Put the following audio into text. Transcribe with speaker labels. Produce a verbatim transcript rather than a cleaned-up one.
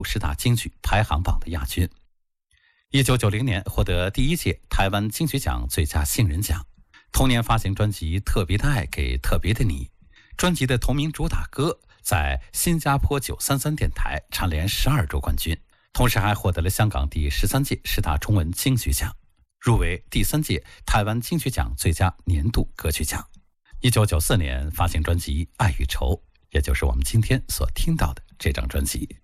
Speaker 1: 十大金曲排行榜的亚军。一九九零年获得第一届台湾金曲奖最佳新人奖。同年发行专辑《特别的爱给特别的你》，专辑的同名主打歌在新加坡九三三电台蝉联十二周冠军，同时还获得了香港第十三届十大中文金曲奖，入围第三届台湾金曲奖最佳年度歌曲奖。一九九四年发行专辑《爱与愁》，也就是我们今天所听到的这张专辑。